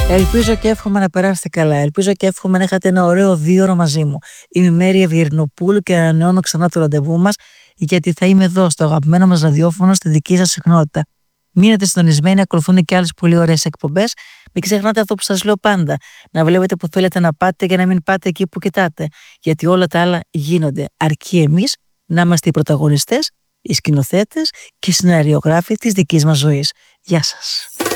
Ελπίζω και εύχομαι να περάσετε καλά. Ελπίζω και εύχομαι να είχατε ένα ωραίο 2ωρο μαζί μου. Είμαι η Μέρη Ευγερινοπούλου και ανανεώνω ξανά το ραντεβού μας, γιατί θα είμαι εδώ στο αγαπημένο μας ραδιόφωνο στη δική σας συχνότητα. Μείνετε συντονισμένοι, ακολουθούν και άλλες πολύ ωραίες εκπομπές. Μην ξεχνάτε αυτό που σας λέω πάντα. Να βλέπετε που θέλετε να πάτε και να μην πάτε εκεί που κοιτάτε. Γιατί όλα τα άλλα γίνονται. Αρκεί εμείς να είμαστε οι πρωταγωνιστές, οι σκηνοθέτες και οι σεναριογράφοι της δικής μας ζωής. Γεια σας.